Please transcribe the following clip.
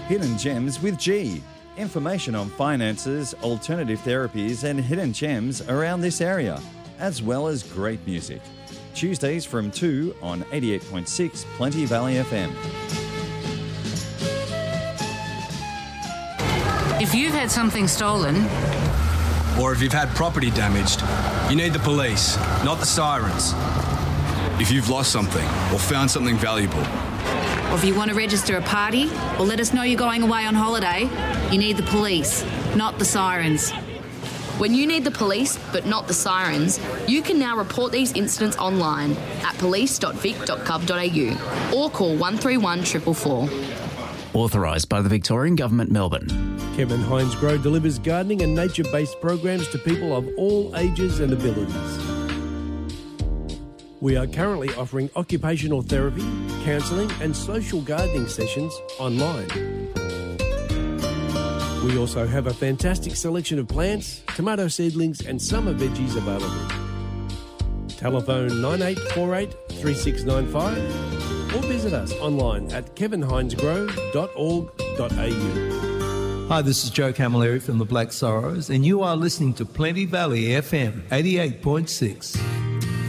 Hidden Gems with G. Information on finances, alternative therapies and hidden gems around this area, as well as great music. Tuesdays from 2 on 88.6 Plenty Valley FM. If you've had something stolen, or if you've had property damaged, you need the police, not the sirens. If you've lost something or found something valuable, or if you want to register a party or let us know you're going away on holiday, you need the police, not the sirens. When you need the police but not the sirens, you can now report these incidents online at police.vic.gov.au or call 131 444. Authorised by the Victorian Government, Melbourne. Kevin Hines Grow delivers gardening and nature-based programs to people of all ages and abilities. We are currently offering occupational therapy, counselling and social gardening sessions online. We also have a fantastic selection of plants, tomato seedlings and summer veggies available. Telephone 9848 3695 or visit us online at kevinhinesgrow.org.au. Hi, this is Joe Camilleri from the Black Sorrows and you are listening to Plenty Valley FM 88.6.